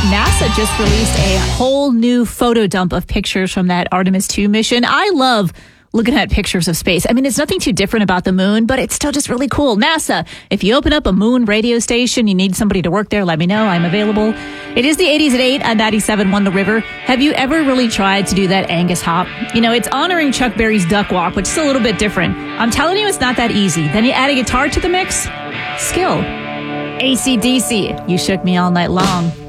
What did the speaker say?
NASA just released a whole new photo dump of pictures from that Artemis 2 mission. I love looking at pictures of space. I mean, it's nothing too different about the moon, but it's still just really cool. NASA, if you open up a moon radio station, you need somebody to work there, let me know. I'm available. It is the 80s at 8 on 97.1 The River. Have you ever really tried to do that Angus hop? You know, it's honoring Chuck Berry's Duck Walk, which is a little bit different. I'm telling you, it's not that easy. Then you add a guitar to the mix. Skill. AC/DC, You Shook Me All Night Long.